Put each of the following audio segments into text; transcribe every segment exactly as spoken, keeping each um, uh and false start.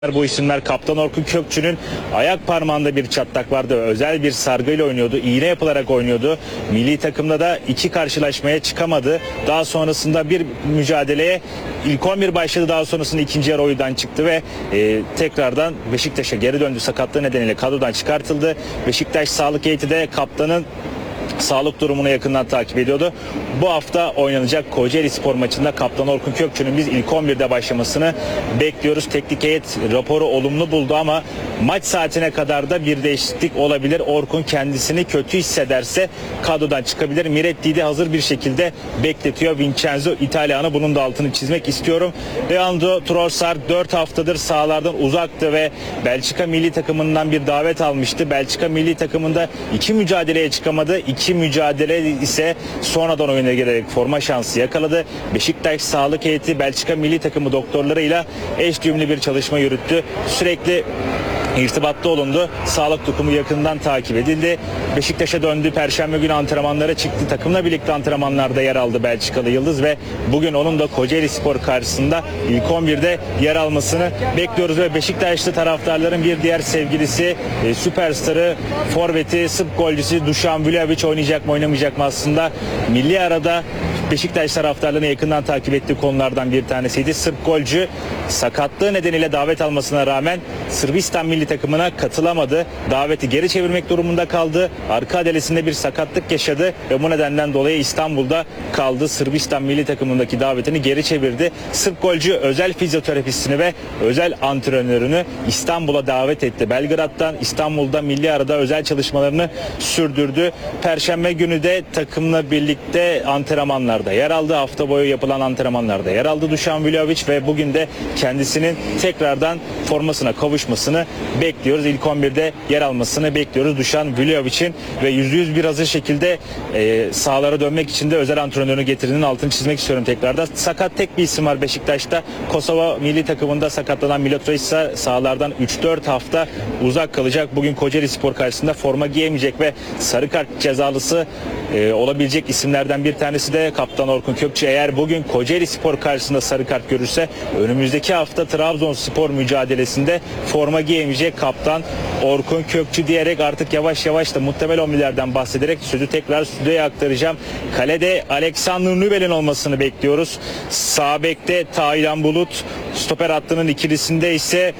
Bu isimler Kaptan Orkun Kökçü'nün ayak parmağında bir çatlak vardı. Özel bir sargıyla oynuyordu. İğne yapılarak oynuyordu. Milli takımda da iki karşılaşmaya çıkamadı. Daha sonrasında bir mücadeleye ilk on bir başladı. Daha sonrasında ikinci yarı oyundan çıktı ve e, tekrardan Beşiktaş'a geri döndü. Sakatlığı nedeniyle kadrodan çıkartıldı. Beşiktaş sağlık heyeti de kaptanın sağlık durumunu yakından takip ediyordu. Bu hafta oynanacak Kocaeli Spor maçında Kaptan Orkun Kökçü'nün biz ilk on birde başlamasını bekliyoruz. Teknik heyet raporu olumlu buldu ama maç saatine kadar da bir değişiklik olabilir. Orkun kendisini kötü hissederse kadrodan çıkabilir. Miretti'yi de hazır bir şekilde bekletiyor Vincenzo İtalyanı. Bunun da altını çizmek istiyorum. Leandro Trossard dört haftadır sahalardan uzaktı ve Belçika milli takımından bir davet almıştı. Belçika milli takımında iki mücadeleye çıkamadı. İki mücadele ise sonradan oyuna girerek forma şansı yakaladı. Beşiktaş sağlık heyeti Belçika milli takımı doktorlarıyla eş düğümlü bir çalışma yürüttü. Sürekli irtibatta olundu. Sağlık durumu yakından takip edildi. Beşiktaş'a döndü. Perşembe günü antrenmanlara çıktı. Takımla birlikte antrenmanlarda yer aldı Belçikalı Yıldız ve bugün onun da Kocaeli Spor karşısında ilk on birde yer almasını bekliyoruz ve Beşiktaşlı taraftarların bir diğer sevgilisi, e, süperstarı, forveti, Sırp golcüsü Dušan Vlahović oynayacak mı oynamayacak mı aslında milli arada Beşiktaş taraftarlarını yakından takip ettiği konulardan bir tanesiydi. Sırp golcü sakatlığı nedeniyle davet almasına rağmen Sırbistan milli takımına katılamadı. Daveti geri çevirmek durumunda kaldı. Arka adelesinde bir sakatlık yaşadı ve bu nedenden dolayı İstanbul'da kaldı. Sırbistan milli takımındaki davetini geri çevirdi. Sırp golcü özel fizyoterapistini ve özel antrenörünü İstanbul'a davet etti. Belgrad'dan İstanbul'da milli arada özel çalışmalarını sürdürdü. Perşembe günü de takımla birlikte antrenmanlar yer aldı. Hafta boyu yapılan antrenmanlarda yer aldı Dušan Vlahović ve bugün de kendisinin tekrardan formasına kavuşmasını bekliyoruz. İlk on birde yer almasını bekliyoruz Dušan Vlahović'in ve yüzde yüz bir hazır şekilde e, sahalara dönmek için de özel antrenörünü getirdiğinin altını çizmek istiyorum tekrardan. Sakat tek bir isim var Beşiktaş'ta. Kosova milli takımında sakatlanan Milotrović sahalardan üç dört hafta uzak kalacak. Bugün Kocaeli Spor karşısında forma giyemeyecek ve sarı kart cezalısı e, olabilecek isimlerden bir tanesi de Kaptan Orkun Kökçü. Eğer bugün Kocaeli Spor karşısında sarı kart görürse önümüzdeki hafta Trabzonspor mücadelesinde forma giyemeyecek Kaptan Orkun Kökçü diyerek artık yavaş yavaş da muhtemel on birlerden bahsederek sözü tekrar stüdyoya aktaracağım. Kalede Alexander Nübel'in olmasını bekliyoruz. Sağ bekte Taylan Bulut, stoper hattının ikilisinde ise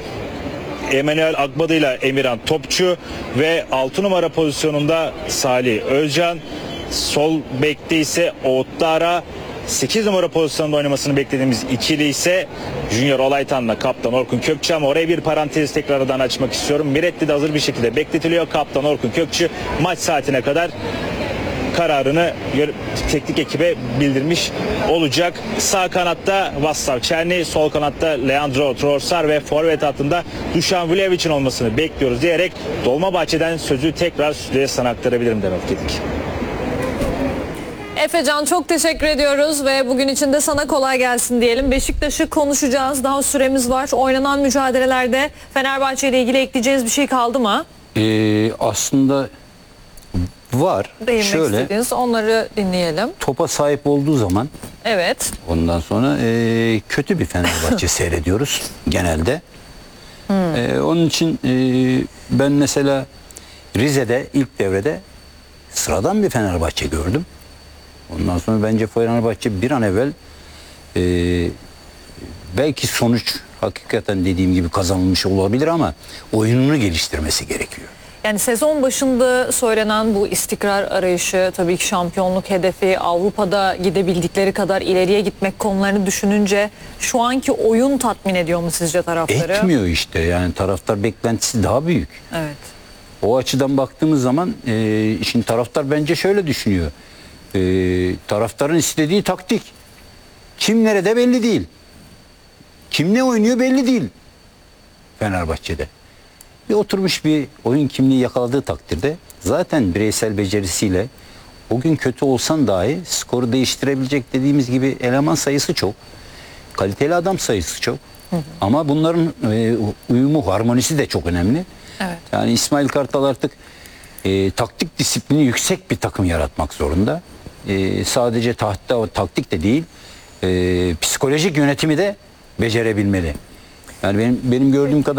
Emanuel Agbadı ile Emirhan Topçu ve altı numara pozisyonunda Salih Özcan. Sol bekte ise Oğutlara, sekiz numara pozisyonda oynamasını beklediğimiz ikili ise Junior Olaytan'la Kaptan Orkun Kökçü ama oraya bir parantez tekrardan açmak istiyorum. Miretti de hazır bir şekilde bekletiliyor. Kaptan Orkun Kökçü maç saatine kadar kararını teknik ekibe bildirmiş olacak. Sağ kanatta Vaslav Černi, sol kanatta Leandro Trossard ve forvet hattında Dušan Vlahović'in olmasını bekliyoruz diyerek Dolmabahçe'den sözü tekrar stüdyoya sana aktarabilirim demek dedik. Efecan çok teşekkür ediyoruz ve bugün için de sana kolay gelsin diyelim. Beşiktaş'ı konuşacağız. Daha süremiz var. Oynanan mücadelelerde Fenerbahçe ile ilgili ekleyeceğiz bir şey kaldı mı? Ee, aslında var. Değinmek Şöyle, istediğiniz onları dinleyelim. topa sahip olduğu zaman Evet. ondan sonra e, kötü bir Fenerbahçe seyrediyoruz genelde. Hmm. E, onun için e, ben mesela Rize'de ilk devrede sıradan bir Fenerbahçe gördüm. Ondan sonra bence Fenerbahçe bir an evvel e, belki sonuç hakikaten dediğim gibi kazanılmış olabilir ama oyununu geliştirmesi gerekiyor. Yani sezon başında söylenen bu istikrar arayışı, tabii ki şampiyonluk hedefi, Avrupa'da gidebildikleri kadar ileriye gitmek konularını düşününce şu anki oyun tatmin ediyor mu sizce taraftarı? Etmiyor işte, yani taraftar beklentisi daha büyük. Evet. O açıdan baktığımız zaman e, şimdi taraftar bence şöyle düşünüyor. E, taraftarın istediği taktik. Kim nerede belli değil. Kim ne oynuyor belli değil Fenerbahçe'de. Bir oturmuş bir oyun kimliği yakaladığı takdirde zaten bireysel becerisiyle o gün kötü olsan dahi skoru değiştirebilecek dediğimiz gibi eleman sayısı çok. Kaliteli adam sayısı çok. Hı hı. Ama bunların e, uyumu, harmonisi de çok önemli. Evet. Yani İsmail Kartal artık e, taktik disiplini yüksek bir takım yaratmak zorunda. E, sadece tahtta o taktik de değil, e, psikolojik yönetimi de becerebilmeli. Yani benim benim gördüğüm kadar